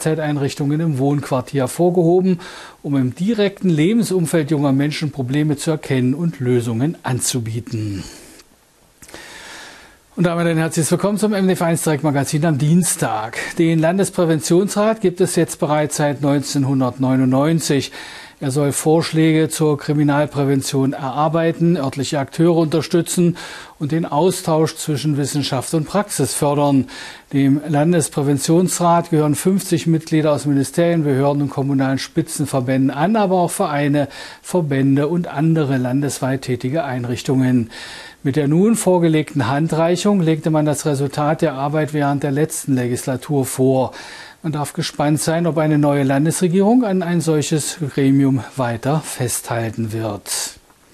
Freizeiteinrichtungen im Wohnquartier hervorgehoben, um im direkten Lebensumfeld junger Menschen Probleme zu erkennen und Lösungen anzubieten. Und damit ein herzliches Willkommen zum MDF1 Direktmagazin am Dienstag. Den Landespräventionsrat gibt es jetzt bereits seit 1999. Er soll Vorschläge zur Kriminalprävention erarbeiten, örtliche Akteure unterstützen und den Austausch zwischen Wissenschaft und Praxis fördern. Dem Landespräventionsrat gehören 50 Mitglieder aus Ministerien, Behörden und kommunalen Spitzenverbänden an, aber auch Vereine, Verbände und andere landesweit tätige Einrichtungen. Mit der nun vorgelegten Handreichung legte man das Resultat der Arbeit während der letzten Legislatur vor. Man darf gespannt sein, ob eine neue Landesregierung an ein solches Gremium weiter festhalten wird.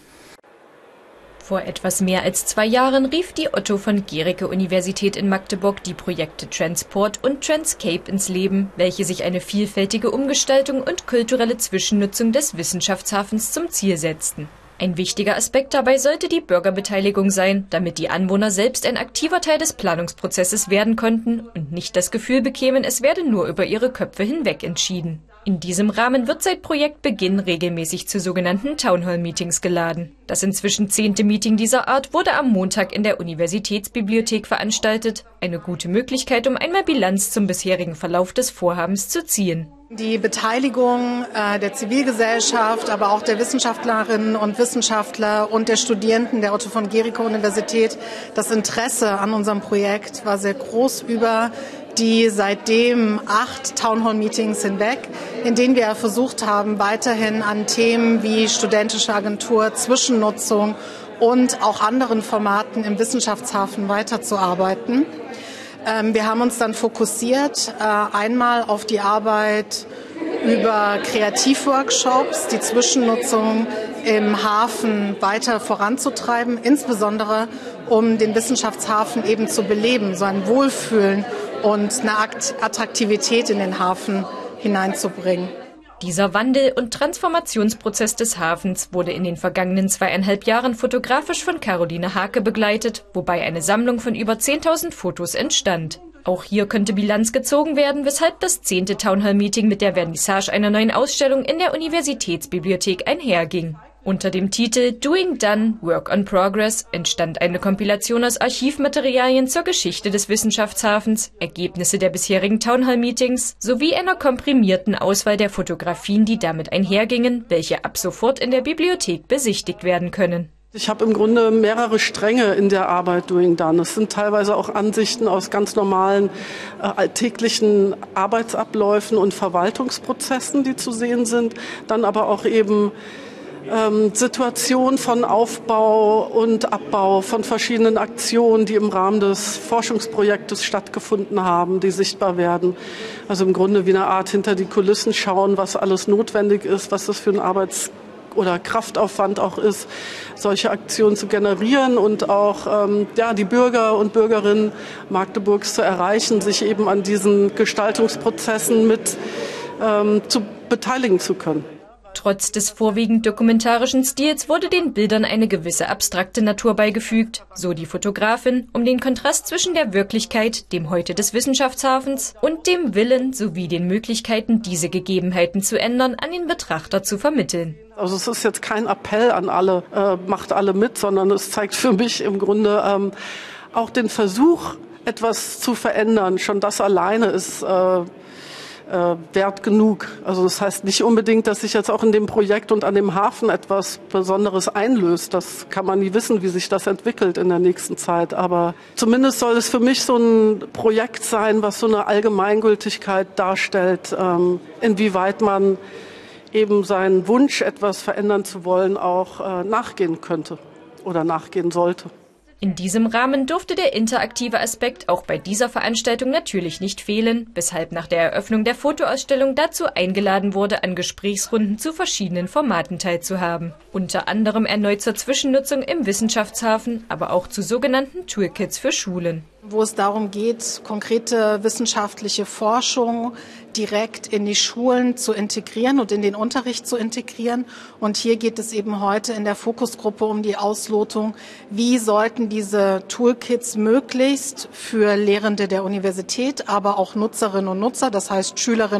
Vor etwas mehr als 2 Jahren rief die Otto-von-Guericke-Universität in Magdeburg die Projekte Transport und Transcape ins Leben, welche sich eine vielfältige Umgestaltung und kulturelle Zwischennutzung des Wissenschaftshafens zum Ziel setzten. Ein wichtiger Aspekt dabei sollte die Bürgerbeteiligung sein, damit die Anwohner selbst ein aktiver Teil des Planungsprozesses werden konnten und nicht das Gefühl bekämen, es werde nur über ihre Köpfe hinweg entschieden. In diesem Rahmen wird seit Projektbeginn regelmäßig zu sogenannten Townhall-Meetings geladen. Das inzwischen 10. Meeting dieser Art wurde am Montag in der Universitätsbibliothek veranstaltet. Eine gute Möglichkeit, um einmal Bilanz zum bisherigen Verlauf des Vorhabens zu ziehen. Die Beteiligung der Zivilgesellschaft, aber auch der Wissenschaftlerinnen und Wissenschaftler und der Studierenden der Otto-von-Guericke-Universität, das Interesse an unserem Projekt war sehr groß über die seitdem 8 Townhall-Meetings hinweg, in denen wir versucht haben, weiterhin an Themen wie studentische Agentur, Zwischennutzung und auch anderen Formaten im Wissenschaftshafen weiterzuarbeiten. Wir haben uns dann fokussiert einmal auf die Arbeit über Kreativworkshops, die Zwischennutzung im Hafen weiter voranzutreiben, insbesondere um den Wissenschaftshafen eben zu beleben, so ein Wohlfühlen und eine Attraktivität in den Hafen hineinzubringen. Dieser Wandel- und Transformationsprozess des Hafens wurde in den vergangenen 2,5 Jahren fotografisch von Caroline Hake begleitet, wobei eine Sammlung von über 10.000 Fotos entstand. Auch hier könnte Bilanz gezogen werden, weshalb das 10. Townhall-Meeting mit der Vernissage einer neuen Ausstellung in der Universitätsbibliothek einherging. Unter dem Titel Doing Done, Work on Progress entstand eine Kompilation aus Archivmaterialien zur Geschichte des Wissenschaftshafens, Ergebnisse der bisherigen Townhall-Meetings sowie einer komprimierten Auswahl der Fotografien, die damit einhergingen, welche ab sofort in der Bibliothek besichtigt werden können. Ich habe im Grunde mehrere Stränge in der Arbeit Doing Done. Es sind teilweise auch Ansichten aus ganz normalen alltäglichen Arbeitsabläufen und Verwaltungsprozessen, die zu sehen sind, dann aber auch eben Situation von Aufbau und Abbau von verschiedenen Aktionen, die im Rahmen des Forschungsprojektes stattgefunden haben, die sichtbar werden. Also im Grunde wie eine Art hinter die Kulissen schauen, was alles notwendig ist, was das für ein oder Kraftaufwand auch ist, solche Aktionen zu generieren und auch die Bürger und Bürgerinnen Magdeburgs zu erreichen, sich eben an diesen Gestaltungsprozessen mit zu beteiligen zu können. Trotz des vorwiegend dokumentarischen Stils wurde den Bildern eine gewisse abstrakte Natur beigefügt, so die Fotografin, um den Kontrast zwischen der Wirklichkeit, dem Heute des Wissenschaftshafens und dem Willen sowie den Möglichkeiten, diese Gegebenheiten zu ändern, an den Betrachter zu vermitteln. Also es ist jetzt kein Appell an alle, macht alle mit, sondern es zeigt für mich im Grunde auch den Versuch, etwas zu verändern. Schon das alleine ist wert genug. Also das heißt nicht unbedingt, dass sich jetzt auch in dem Projekt und an dem Hafen etwas Besonderes einlöst. Das kann man nie wissen, wie sich das entwickelt in der nächsten Zeit. Aber zumindest soll es für mich so ein Projekt sein, was so eine Allgemeingültigkeit darstellt, inwieweit man eben seinen Wunsch, etwas verändern zu wollen, auch nachgehen könnte oder nachgehen sollte. In diesem Rahmen durfte der interaktive Aspekt auch bei dieser Veranstaltung natürlich nicht fehlen, weshalb nach der Eröffnung der Fotoausstellung dazu eingeladen wurde, an Gesprächsrunden zu verschiedenen Formaten teilzuhaben. Unter anderem erneut zur Zwischennutzung im Wissenschaftshafen, aber auch zu sogenannten Toolkits für Schulen. Wo es darum geht, konkrete wissenschaftliche Forschung direkt in die Schulen zu integrieren und in den Unterricht zu integrieren. Und hier geht es eben heute in der Fokusgruppe um die Auslotung, wie sollten diese Toolkits möglichst für Lehrende der Universität, aber auch Nutzerinnen und Nutzer, das heißt Schülerinnen